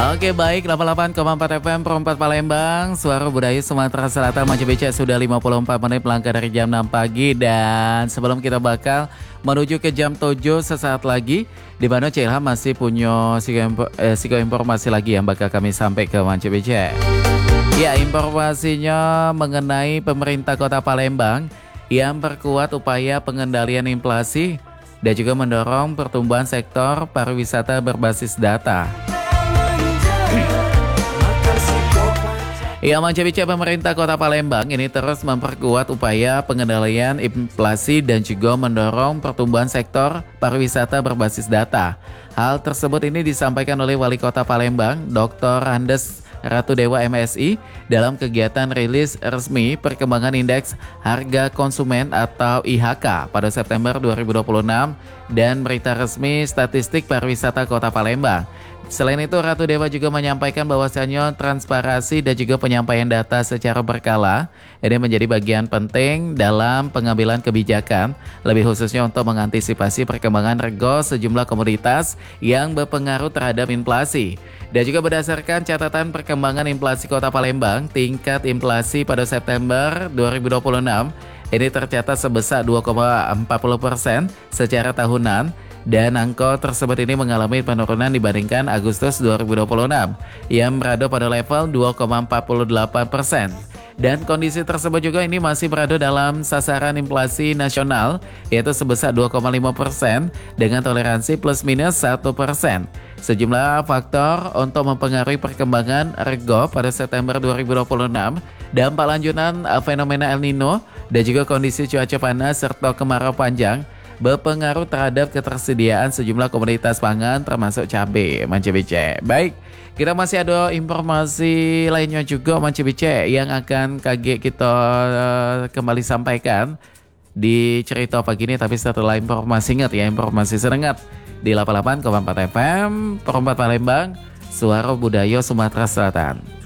Oke baik, 88,4 FM Perempat Palembang, Suara Budaya Sumatera Selatan. Manja Beca sudah 54 menit melangkah dari jam 6 pagi. Dan sebelum kita bakal menuju ke jam 7 sesaat lagi, di mana Cilham masih punya siko informasi lagi yang bakal kami sampai ke Manja Beca. Ya, informasinya mengenai pemerintah Kota Palembang yang perkuat upaya pengendalian inflasi dan juga mendorong pertumbuhan sektor pariwisata berbasis data. Ya, Manja Beca, pemerintah Kota Palembang ini terus memperkuat upaya pengendalian inflasi dan juga mendorong pertumbuhan sektor pariwisata berbasis data. Hal tersebut ini disampaikan oleh Wali Kota Palembang, Dr. Andes Ratudewa MSI dalam kegiatan rilis resmi perkembangan indeks harga konsumen atau IHK pada September 2026 dan berita resmi statistik pariwisata Kota Palembang. Selain itu, Ratu Dewa juga menyampaikan bahwasannya transparansi dan juga penyampaian data secara berkala ini menjadi bagian penting dalam pengambilan kebijakan, lebih khususnya untuk mengantisipasi perkembangan rego sejumlah komoditas yang berpengaruh terhadap inflasi. Dan juga berdasarkan catatan perkembangan inflasi Kota Palembang, tingkat inflasi pada September 2026 ini tercatat sebesar 2,40% secara tahunan. Dan angka tersebut ini mengalami penurunan dibandingkan Agustus 2026 yang berada pada level 2,48%. Dan kondisi tersebut juga ini masih berada dalam sasaran inflasi nasional yaitu sebesar 2,5% dengan toleransi plus minus 1%. Sejumlah faktor untuk mempengaruhi perkembangan rego pada September 2026, dampak lanjutan fenomena El Nino dan juga kondisi cuaca panas serta kemarau panjang berpengaruh terhadap ketersediaan sejumlah komoditas pangan termasuk cabai, Manja Beca. Baik, kita masih ada informasi lainnya juga Manja Beca yang akan kita kembali sampaikan di cerita pagi ini. Tapi setelah informasi informasi serengat di 88,4 FM Perempat Palembang, Suara Budaya Sumatera Selatan.